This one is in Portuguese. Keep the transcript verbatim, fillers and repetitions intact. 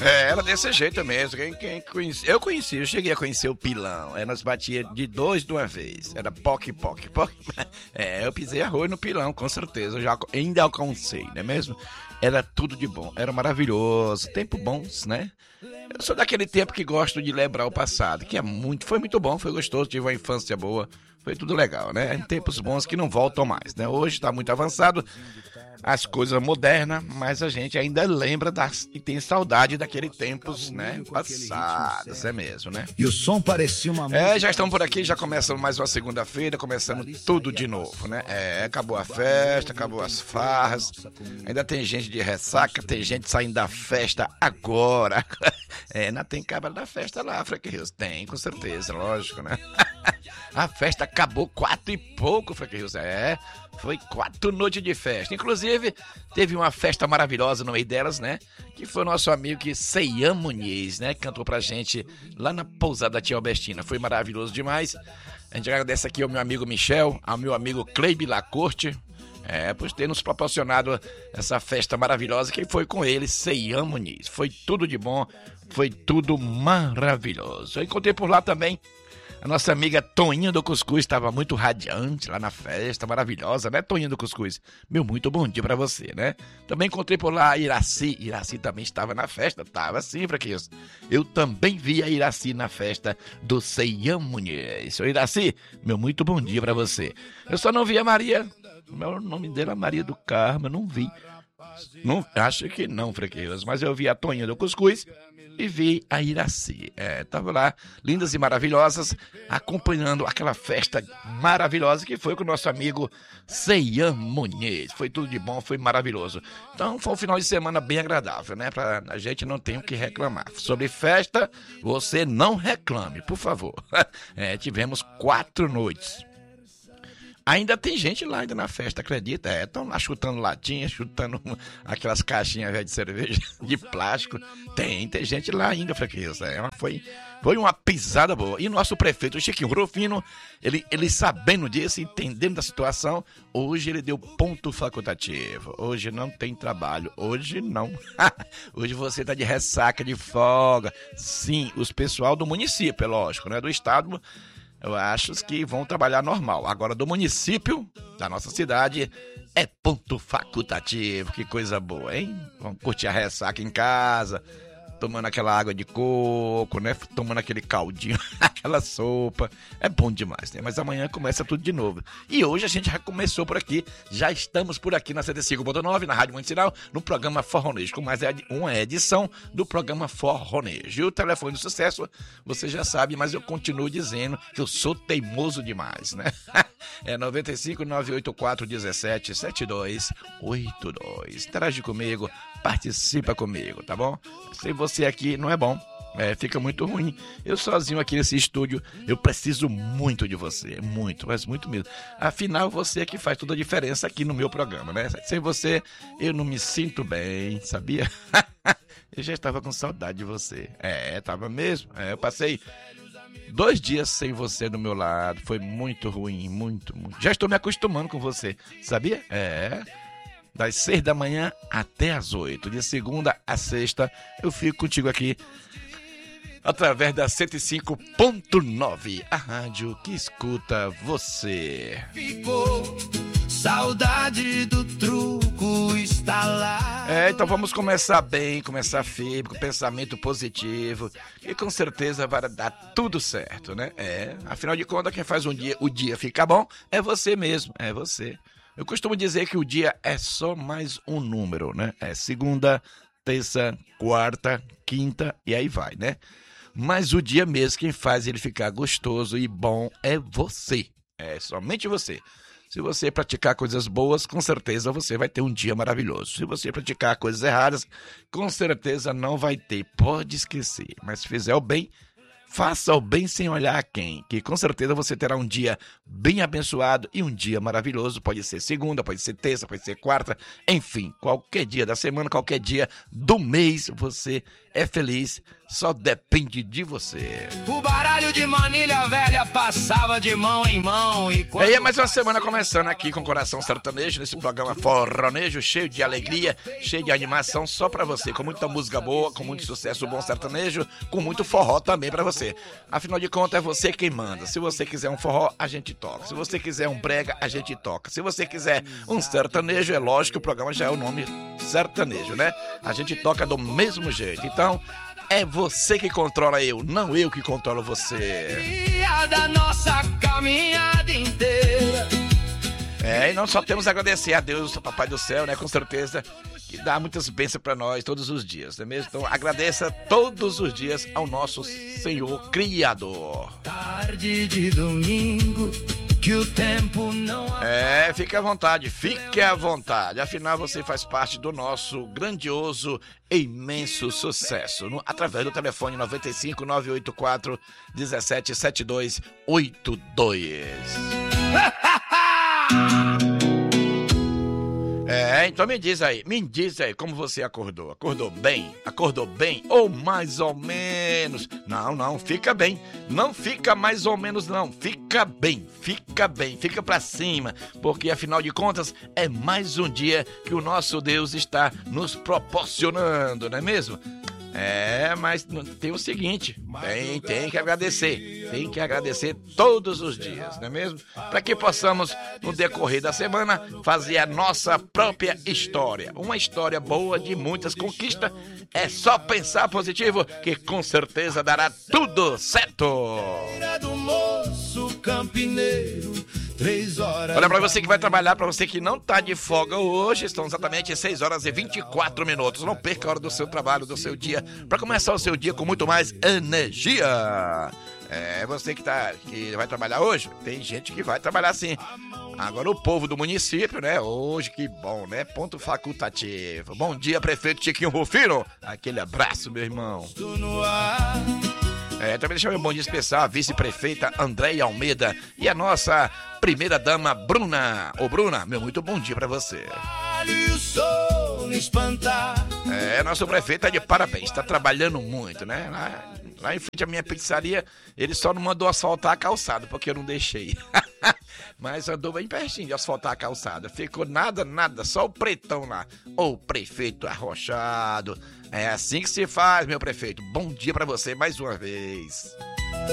É, era desse jeito mesmo. Quem, quem conhece... Eu conheci, eu cheguei a conhecer o pilão. É, nós batia de dois de uma vez. Era poc, poc, poc. É, eu pisei arroz no pilão, com certeza. Eu já ainda alcancei, não é mesmo? Era tudo de bom, era maravilhoso. Tempo bons, né? Eu sou daquele tempo que gosto de lembrar o passado, que é muito, foi muito bom, foi gostoso, tive uma infância boa. Foi tudo legal, né? Em tempos bons que não voltam mais, né? Hoje está muito avançado, as coisas modernas, mas a gente ainda lembra das, e tem saudade daqueles tempos, né? Passados, é mesmo, né? E o som parecia uma... É, já estamos por aqui, já começamos mais uma segunda-feira, começando tudo de novo, né? É, acabou a festa, acabou as farras, ainda tem gente de ressaca, tem gente saindo da festa agora. É, ainda tem cabra da festa lá, Frank Rios. Tem, com certeza, lógico, né? A festa acabou quatro e pouco, Frank Rios. É, foi quatro noites de festa. Inclusive, teve uma festa maravilhosa no meio delas, né? Que foi o nosso amigo que Seian Muniz, né? Que cantou pra gente lá na pousada da Tia Albertina. Foi maravilhoso demais. A gente agradece aqui ao meu amigo Michel, ao meu amigo Cleibe Lacorte, é, por ter nos proporcionado essa festa maravilhosa que foi com ele, Seian Muniz. Foi tudo de bom, foi tudo maravilhoso. Eu encontrei por lá também a nossa amiga Toninha do Cuscuz, estava muito radiante lá na festa, maravilhosa, né, Toninha do Cuscuz? Meu, muito bom dia pra você, né? Também encontrei por lá a Iraci, Iraci também estava na festa, tava sim, Fraquinhos. Eu também vi a Iraci na festa do Seian Muniz. Ô Iraci, meu, muito bom dia pra você. Eu só não vi a Maria, o nome dela é Maria do Carmo, não vi. Não, acho que não, Fraquinhos, mas eu vi a Toninha do Cuscuz e vi a Iraci. É, tava lá, lindas e maravilhosas, acompanhando aquela festa maravilhosa que foi com o nosso amigo Seian Muniz. Foi tudo de bom, foi maravilhoso. Então foi um final de semana bem agradável, né? Pra a gente não ter o que reclamar. Sobre festa, você não reclame, por favor. É, tivemos quatro noites. Ainda tem gente lá ainda na festa, acredita? É, estão lá chutando latinha, chutando aquelas caixinhas velhas de cerveja de plástico. Tem, tem gente lá ainda, Fraqueza. É, foi, foi uma pisada boa. E nosso prefeito, o Chiquinho Rufino, ele, ele sabendo disso, entendendo da situação, hoje ele deu ponto facultativo. Hoje não tem trabalho, hoje não. Hoje você tá de ressaca, de folga. Sim, os pessoal do município, é lógico, né? Do estado, eu acho que vão trabalhar normal. Agora, do município, da nossa cidade, é ponto facultativo. Que coisa boa, hein? Vamos curtir a ressaca em casa, tomando aquela água de coco, né? Tomando aquele caldinho, aquela sopa. É bom demais, né? Mas amanhã começa tudo de novo. E hoje a gente já começou por aqui. Já estamos por aqui na cento e cinco ponto nove, na Rádio Municipal, no programa Forronejo, com mais uma edição do programa Forronejo. E o telefone do sucesso, você já sabe, mas eu continuo dizendo que eu sou teimoso demais, né? É noventa e cinco, nove oito quatro, dezessete, setenta e dois, oitenta e dois. Interage comigo, participa comigo, tá bom? Sem você aqui não é bom. É, fica muito ruim. Eu sozinho aqui nesse estúdio, eu preciso muito de você. Muito, mas muito mesmo. Afinal, você é que faz toda a diferença aqui no meu programa, né? Sem você, eu não me sinto bem, sabia? Eu já estava com saudade de você. É, tava mesmo. É, eu passei dois dias sem você do meu lado. Foi muito ruim, muito, muito. Já estou me acostumando com você, sabia? É. Das seis da manhã até as oito. De segunda a sexta, eu fico contigo aqui através da cento e cinco ponto nove, a rádio que escuta você. Ficou saudade do truco, está lá. É, então vamos começar bem, começar firme, com pensamento positivo, e com certeza vai dar tudo certo, né? É, afinal de contas, quem faz um dia, o dia ficar bom é você mesmo, é você. Eu costumo dizer que o dia é só mais um número, né? É segunda, terça, quarta, quinta e aí vai, né? Mas o dia mesmo, quem faz ele ficar gostoso e bom é você. É somente você. Se você praticar coisas boas, com certeza você vai ter um dia maravilhoso. Se você praticar coisas erradas, com certeza não vai ter. Pode esquecer. Mas se fizer o bem, faça o bem sem olhar a quem. Que com certeza você terá um dia bem abençoado e um dia maravilhoso. Pode ser segunda, pode ser terça, pode ser quarta. Enfim, qualquer dia da semana, qualquer dia do mês, você é feliz só depende de você. O baralho de manilha velha passava de mão em mão e... E aí é mais uma semana começando aqui com Coração Sertanejo, nesse programa forronejo, cheio de alegria, cheio de animação só pra você, com muita música boa, com muito sucesso bom sertanejo, com muito forró também pra você. Afinal de contas, é você quem manda. Se você quiser um forró, a gente toca. Se você quiser um brega, a gente toca. Se você quiser um sertanejo, é lógico que o programa já é o nome sertanejo, né? A gente toca do mesmo jeito. Então, é você que controla eu, não eu que controlo você. Da nossa caminhada inteira. É, e nós só temos a agradecer a Deus, Papai do Céu, né? Com certeza, que dá muitas bênçãos pra nós todos os dias, não é mesmo? Então agradeça todos os dias ao nosso Senhor Criador. Tarde de domingo, que o tempo não... É, fique à vontade, fique à vontade. Afinal, você faz parte do nosso grandioso e imenso sucesso. No, através do telefone noventa e cinco, nove oito quatro, dezessete setenta e dois oitenta e dois. É, então me diz aí, me diz aí como você acordou. Acordou bem? Acordou bem? Ou mais ou menos? Não, não, fica bem. Não fica mais ou menos não, fica bem, fica bem, fica pra cima. Porque afinal de contas é mais um dia que o nosso Deus está nos proporcionando, não é mesmo? É, mas tem o seguinte, tem, tem que agradecer, tem que agradecer todos os dias, não é mesmo? Para que possamos, no decorrer da semana, fazer a nossa própria história. Uma história boa de muitas conquistas. É só pensar positivo que com certeza dará tudo certo. Olha, pra você que vai trabalhar, pra você que não tá de folga hoje, estão exatamente seis horas e vinte e quatro minutos. Não perca a hora do seu trabalho, do seu dia, pra começar o seu dia com muito mais energia. É, você que, tá, que vai trabalhar hoje, tem gente que vai trabalhar sim. Agora o povo do município, né? Hoje, que bom, né? Ponto facultativo. Bom dia, prefeito Chiquinho Rufino. Aquele abraço, meu irmão. É, também deixa eu um bom dia especial a vice-prefeita Andréia Almeida e a nossa primeira-dama Bruna. Ô Bruna, meu muito bom dia pra você. É, nosso prefeito é de parabéns, tá trabalhando muito, né? Lá, lá em frente à minha pizzaria, ele só não mandou asfaltar a calçada, porque eu não deixei. Mas andou bem pertinho de asfaltar a calçada. Ficou nada, nada, só o pretão lá. Ô prefeito arrochado. É assim que se faz, meu prefeito. Bom dia pra você mais uma vez.